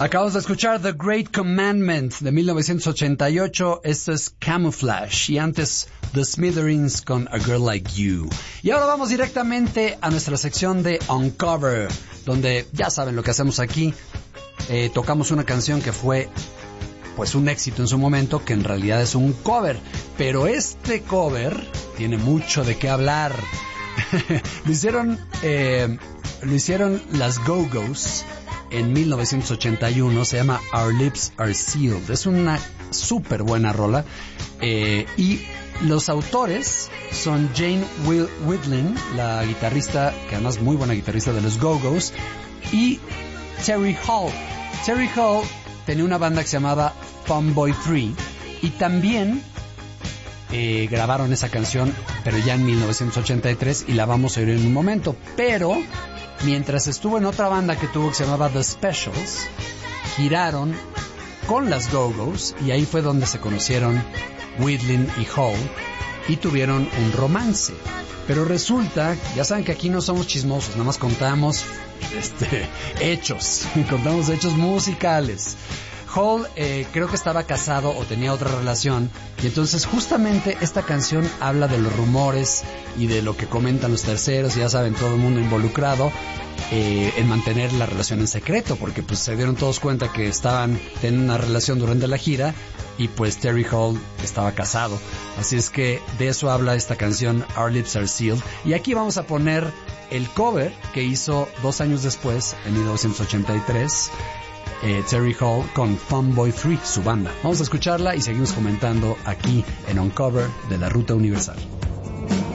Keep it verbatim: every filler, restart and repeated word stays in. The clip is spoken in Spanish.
Acabamos de escuchar The Great Commandment de mil novecientos ochenta y ocho. Esto es Camouflage. Y antes The Smithereens con A Girl Like You. Y ahora vamos directamente a nuestra sección de Uncover, donde ya saben lo que hacemos aquí. Eh, tocamos una canción que fue pues un éxito en su momento, que en realidad es un cover. Pero este cover tiene mucho de qué hablar. lo hicieron eh, lo hicieron las Go-Go's en mil novecientos ochenta y uno. Se llama Our Lips Are Sealed. Es una súper buena rola. Eh, y los autores son Jane Will Whitlin, la guitarrista, que además muy buena guitarrista de los Go-Go's, y Terry Hall. Terry Hall tenía una banda que se llamaba Funboy tres y también eh, grabaron esa canción, pero ya en mil novecientos ochenta y tres, y la vamos a oír en un momento. Pero mientras estuvo en otra banda que tuvo que se llamaba The Specials, giraron con las Go-Go's y ahí fue donde se conocieron Whitlin y Hall y tuvieron un romance. Pero resulta, ya saben que aquí no somos chismosos, nada más contamos este, hechos, contamos hechos musicales. Hall eh, creo que estaba casado o tenía otra relación, y entonces justamente esta canción habla de los rumores y de lo que comentan los terceros, y ya saben, todo el mundo involucrado eh, en mantener la relación en secreto, porque pues se dieron todos cuenta que estaban teniendo una relación durante la gira, y pues Terry Hall estaba casado. Así es que de eso habla esta canción, Our Lips Are Sealed, y aquí vamos a poner el cover que hizo dos años después, en mil novecientos ochenta y tres, Eh, Terry Hall con Funboy tres, su banda. Vamos a escucharla y seguimos comentando aquí en Uncover de la Ruta Universal.